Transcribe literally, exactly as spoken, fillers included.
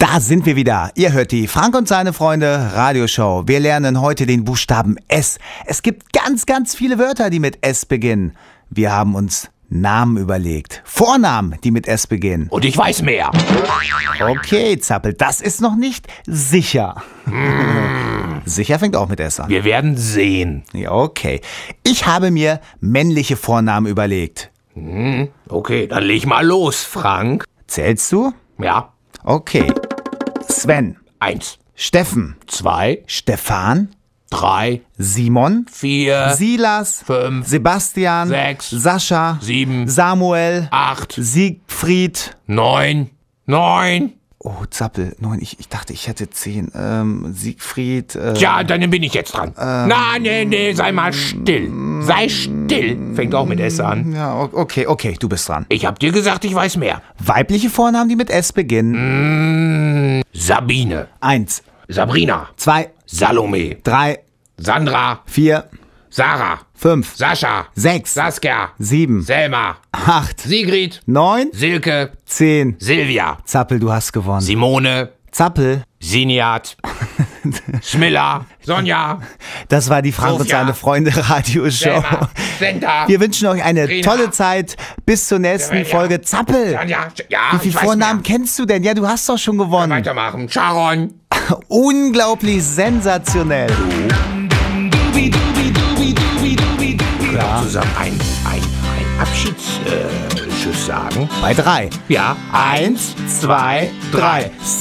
Da sind wir wieder. Ihr hört die Frank und seine Freunde Radioshow. Wir lernen heute den Buchstaben S. Es gibt ganz, ganz viele Wörter, die mit S beginnen. Wir haben uns Namen überlegt. Vornamen, die mit S beginnen. Und ich weiß mehr. Okay, Zappel, das ist noch nicht sicher. Mm. Sicher fängt auch mit S an. Wir werden sehen. Ja, okay. Ich habe mir männliche Vornamen überlegt. Hm, okay, dann leg mal los, Frank. Zählst du? Ja. Okay. Sven. Eins. Steffen. Zwei. Stefan. Drei. Simon. Vier. Silas. Fünf. Sebastian. Sechs. Sascha. Sieben. Samuel. Acht. Siegfried. Neun. Neun. Oh, Zappel. Neun. Ich, ich dachte, ich hätte zehn. Ähm, Siegfried. Äh, Tja, dann bin ich jetzt dran. Ähm, Na, nee, nee, sei mal still. Sei still. Fängt auch mit S an. Ja, okay, okay, du bist dran. Ich hab dir gesagt, ich weiß mehr. Weibliche Vornamen, die mit S beginnen. Mm, Sabine. Eins. Sabrina. Zwei. Salome. Drei. Sandra. Vier. Sarah. Fünf. Sascha. Sechs. Saskia. Sieben. Selma. Acht. Sigrid. Neun. Silke. Zehn. Silvia. Zappel, du hast gewonnen. Simone. Zappel. Siniat. Smilla. Sonja. Das war die Frank und Sophia. seine Freunde Radioshow. Selma. Senta. Wir wünschen euch eine Rina. tolle Zeit. Bis zur nächsten Ja. Folge. Zappel. Sonja. Ja, Wie viele ich weiß Vornamen mehr. kennst du denn? Ja, du hast doch schon gewonnen. Weitermachen. Sharon. Unglaublich sensationell. Ja. Zusammen ein, ein, ein Abschiedsschuss sagen. Bei drei. Ja. Eins, zwei, drei.